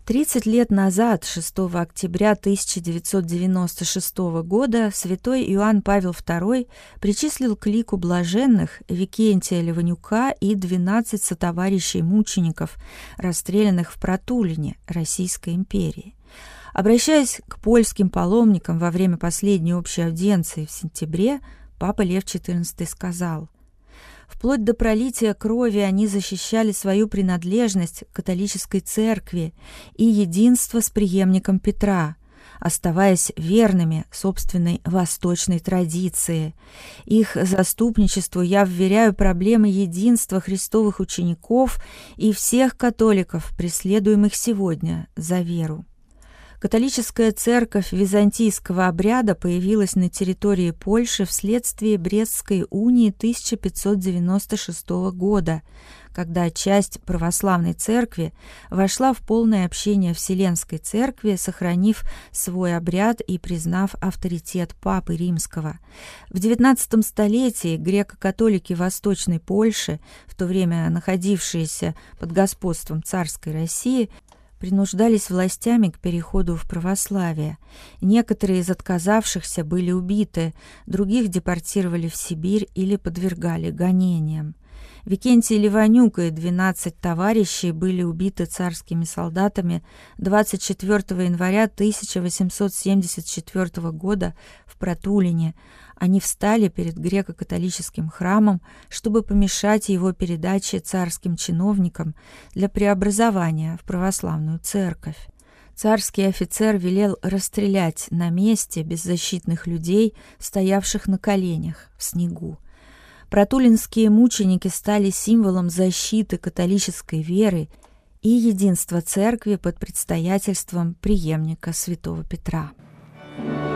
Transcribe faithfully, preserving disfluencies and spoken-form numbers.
тридцать лет назад, шестого октября тысяча девятьсот девяносто шестого года, святой Иоанн Павел второй причислил к лику блаженных Викентия Ливанюка и двенадцать сотоварищей мучеников, расстрелянных в Протулине Российской империи. Обращаясь к польским паломникам во время последней общей аудиенции в сентябре, Папа Лев четырнадцатый сказал: «Вплоть до пролития крови они защищали свою принадлежность к католической церкви и единство с преемником Петра, оставаясь верными собственной восточной традиции. Их заступничеству я вверяю проблемы единства христовых учеников и всех католиков, преследуемых сегодня за веру». Католическая церковь византийского обряда появилась на территории Польши вследствие Брестской унии тысяча пятьсот девяносто шестого года, когда часть православной церкви вошла в полное общение Вселенской церкви, сохранив свой обряд и признав авторитет Папы Римского. В девятнадцатом столетии греко-католики Восточной Польши, в то время находившиеся под господством царской России, принуждались властями к переходу в православие. Некоторые из отказавшихся были убиты, других депортировали в Сибирь или подвергали гонениям. Викентий Ливанюк и двенадцать товарищей были убиты царскими солдатами двадцать четвёртого января тысяча восемьсот семьдесят четвёртого года в Протулине. Они встали перед греко-католическим храмом, чтобы помешать его передаче царским чиновникам для преобразования в православную церковь. Царский офицер велел расстрелять на месте беззащитных людей, стоявших на коленях в снегу. Протулинские мученики стали символом защиты католической веры и единства церкви под предстоятельством преемника святого Петра.